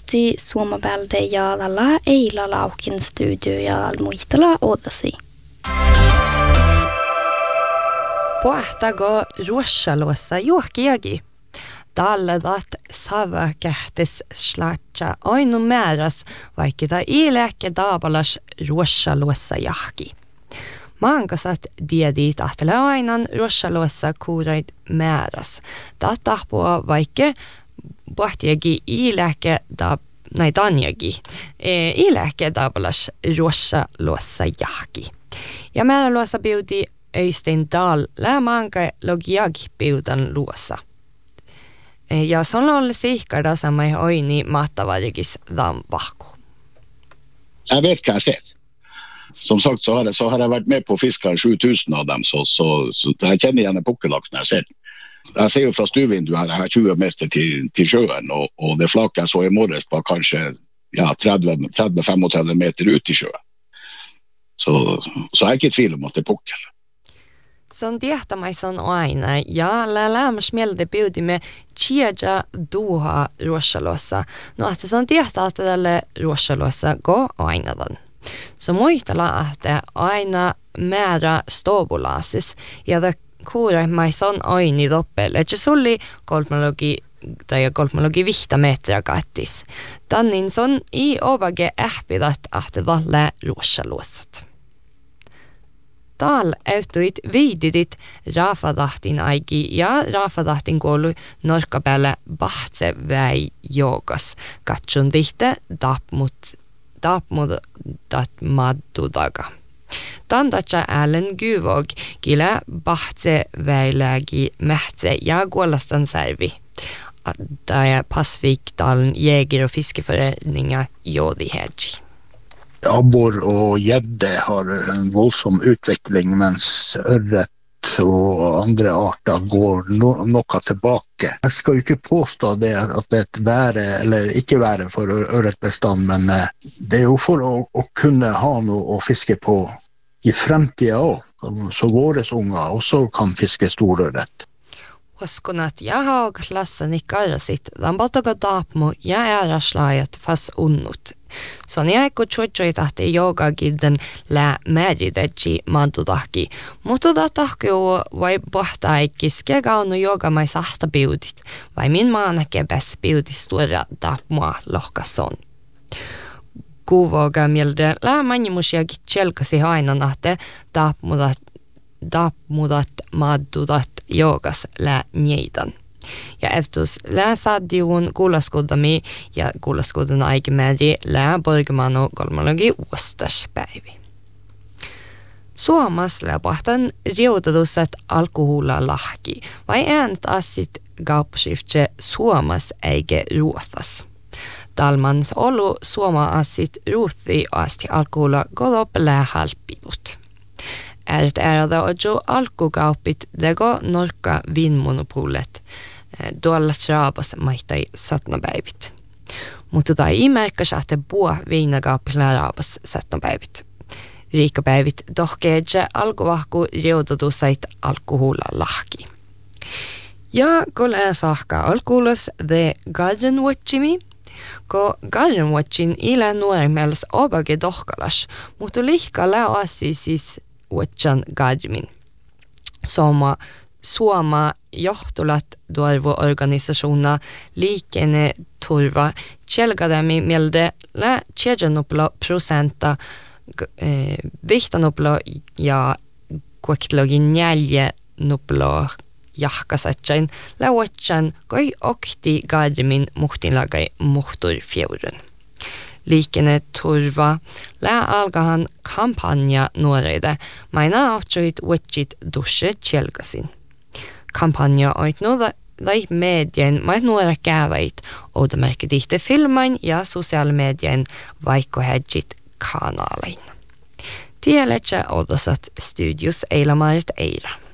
Juhti Suomabälde ja lala eila laukin studio ja muistella odasi. Pohtago ruossalossa juohkiagi. Talledat sava kähtes slatja ainu määräs, vaikka ta iläkke daabalas ruossalossa jahki. Maankasat diedi tahtele ainan ruossalossa kuurait määräs. Tahpua vaikka pohtiagi iläkke tanjagi. Iläkke daabalas ruossalossa jahki. Ja määräluossa biuti Øystein Dahl läämaanka logiagi piutan luossa. Ja se on ollut sihkada samma i oini mahtavajikis dampahku. Jag vet vad jag ser. Som sagt så har jag varit med på fiskar 7000 av dem så jag känner igen en puckelaks när jag ser. Jag ser ju från stuvvinduet här 20 meter till sjön och det flakar så i morges på kanske 30-35 meter ut i sjön. Så jag är inte tvil om att det är puckel. Son tiehtämäisen aina ja lämmäs mieltä biudi me chiaja duha ruossalossa. No että son tiehtä että tälle ruossalossa go ainadan. Så muistella että aina määrä stobulasis ja da kuura maison aini doppel. Et se oli kolmologi vihta metriä kattis. Tannin son i ovage ähpidat että tälle ruossalossat. Tal eutuit viididit raafadahtin aiki ja raafadahtin koulu norkkapäällä bahtse väi joukas. Katson tihte tapmudat maddudaga. Tantatsa äälen gyvog killä bahtse väilägi mähtse ja kuolastan särvi. Där Passvikdalen jäger- och fiskeföreningar jodi hedgi. Abbor och gädde har en våldsam utveckling medan örret och andra arter går något tillbaka. Jag ska ju inte påstå det att det är ett värde eller icke värde för örretbestand, men det är ju för att kunna ha något att fiska på i framtiden också. Så våres unga också kan fiska storörret. Uskon, että jag klassen i karsit, lampatoka tapmu ja ääraslajat fast unnut. Så när jag kutsutsuit att yoga-gilden lää määritetsi mantutahki, mutta tahki vai pohtaikis kegaunu yoga mai sahta biudit, vai min maanake bäst biudit stora tapmua lohkasson. Kuvoga mieltä lää manimusiakin tjelkasi hainan, että tapmudat maddudat jogas lää mieitan. Ja eftus lää saadiun kuulaskuldami ja kuulaskuldan aikimääri lää borgmanu kolmologi uostaspäivi. Suomas lää pahtan riutadusat alkohola lahki, vai äänet assit kauppskiftse Suomas eikä ruothas. Talman olu Suoma assit ruuthi asti alkohola godop lää halpivut. Ääret ärade ojo alkokauppit dego norka vinmonopolet tuolla traabas maihtai satnapäivit. Mutta tai märkäs, että puo viinakauppilla raabas satnapäivit. Riikkapäivit tohkeedja alkovahku riutotusait alkohola lahki. Ja kun saakka alkuulos The Garden Watchimi, ko Garden Watchin ilä nuoremmäls obage tohkalas, mutta lihka lää assi siis Watchan Garmin. Suoma johtulat duarvo-organisationer likene turva tjelgadami mieltä lä tjejanoplo prosenta vihtanoplo ja kuektlogin jälje noplo jahkasatjain lä Watchan koi okti Garmin muhtinlagai muhturfjouren. Liikenne turva lää alkahan kampanja nuoreita, maina autsuit watchit dushe tjelkasin. Kampanja oit nuodai medien maat nuora käyvät, oudamerkki tihte filmain ja sosiaalimedien vaikka hedjit kanalein. Tieletsä odasat studios Eila-Marit Eira.